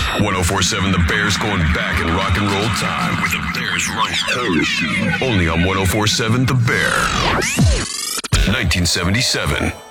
1047 The Bears going back in rock and roll time with the Bears Run Parachute. Only on 1047 The Bear. 1977.